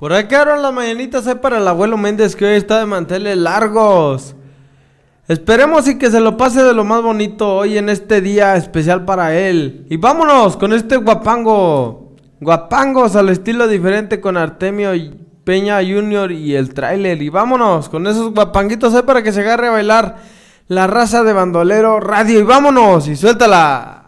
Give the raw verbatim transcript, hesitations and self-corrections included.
Por ahí quedaron las mañanitas ahí para el abuelo Méndez, que hoy está de manteles largos. Esperemos y que se lo pase de lo más bonito hoy en este día especial para él. Y vámonos con este guapango. Guapangos al estilo diferente con Artemio Peña junior y el tráiler. Y vámonos con esos guapanguitos ahí para que se agarre a bailar la raza de Bandolero Radio. Y vámonos y suéltala.